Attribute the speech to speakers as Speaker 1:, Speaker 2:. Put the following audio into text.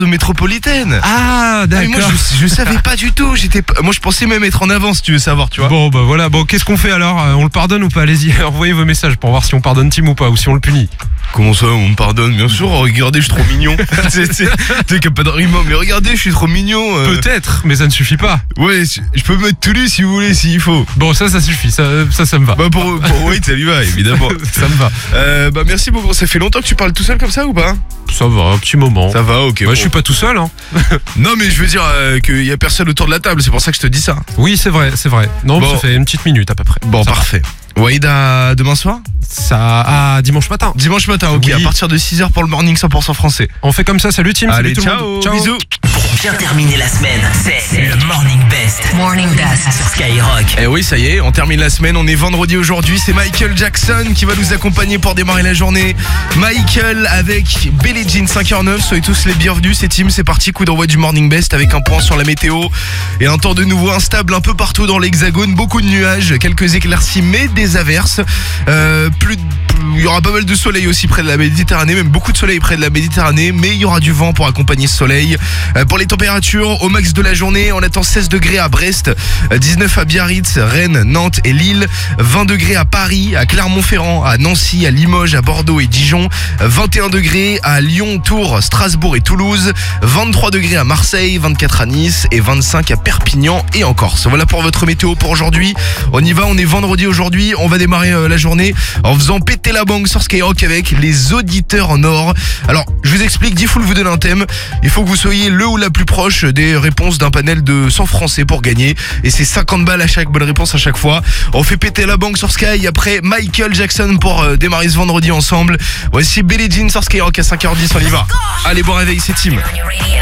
Speaker 1: de métropolitaine.
Speaker 2: Ah,
Speaker 1: Mais
Speaker 2: d'accord.
Speaker 1: moi je savais pas du tout, moi je pensais même être en avance, si tu veux savoir, tu vois.
Speaker 2: Bon, bah voilà. Bon, qu'est-ce qu'on fait alors? On le pardonne ou pas? Allez-y, envoyez vos messages pour voir si on pardonne Tim ou pas, ou si on le punit.
Speaker 1: Comment ça, on me pardonne? Bien sûr, regardez, je suis trop mignon. Tu sais qu'il n'y a pas d'argument, mais regardez, je suis trop mignon.
Speaker 2: Peut-être, mais ça ne suffit pas.
Speaker 1: Ouais, je peux mettre tout nu si vous voulez, s'il faut.
Speaker 2: Bon, ça suffit, ça me va.
Speaker 1: Bah pour Wade, ça lui va, évidemment.
Speaker 2: Ça me va.
Speaker 1: Bah merci beaucoup. Ça fait longtemps que tu parles tout seul comme ça ou pas?
Speaker 2: Ça va, un petit moment.
Speaker 1: Ça va, ok.
Speaker 2: Moi,
Speaker 1: bon.
Speaker 2: je suis pas tout seul, hein.
Speaker 1: Non, mais je veux dire qu'il y a personne autour de la table, c'est pour ça que je te dis ça.
Speaker 2: Oui, c'est vrai. Non,
Speaker 1: Bon.
Speaker 2: ça fait une petite minute à peu près.
Speaker 1: Bon,
Speaker 2: Ça va.
Speaker 1: parfait. Wade, à demain soir?
Speaker 2: Dimanche matin.
Speaker 1: Dimanche matin, ok,
Speaker 2: Oui.
Speaker 1: à partir de 6h pour le morning 100% français.
Speaker 2: On fait comme ça, salut Tim.
Speaker 1: Allez,
Speaker 2: salut tout le
Speaker 1: ciao,
Speaker 2: monde. Ciao.
Speaker 1: bisous.
Speaker 3: Pour bien terminer la semaine, c'est le Morning Best
Speaker 4: Morning Best.
Speaker 3: sur Skyrock.
Speaker 1: Eh oui, ça y est, on termine la semaine, on est vendredi aujourd'hui, c'est Michael Jackson qui va nous accompagner pour démarrer la journée. Michael avec Billie Jean 5h09, soyez tous les bienvenus, c'est Tim, c'est parti, coup d'envoi du Morning Best avec un point sur la météo et un temps de nouveau instable un peu partout dans l'hexagone, beaucoup de nuages, quelques éclaircies mais des averses. Il y aura pas mal de soleil aussi près de la Méditerranée, même beaucoup de soleil près de la Méditerranée, mais il y aura du vent pour accompagner ce soleil. Pour les températures, au max de la journée, on attend 16 degrés à Brest, 19 à Biarritz, Rennes, Nantes et Lille, 20 degrés à Paris, à Clermont-Ferrand, à Nancy, à Limoges, à Bordeaux et Dijon, 21 degrés à Lyon, Tours, Strasbourg et Toulouse, 23 degrés à Marseille, 24 à Nice et 25 à Perpignan et en Corse. Voilà pour votre météo pour aujourd'hui. On y va, on est vendredi aujourd'hui, on va démarrer la journée en faisant péter la banque sur Skyrock avec les auditeurs en or. Alors, je vous explique, 10 full vous donne un thème. Il faut que vous soyez le ou la plus proche des réponses d'un panel de 100 Français pour gagner. Et c'est 50 balles à chaque bonne réponse à chaque fois. On fait péter la banque sur Sky. Après, Michael Jackson pour démarrer ce vendredi ensemble. Voici Billie Jean sur Skyrock à 5h10, on y va. Allez, bon réveil, c'est Tim.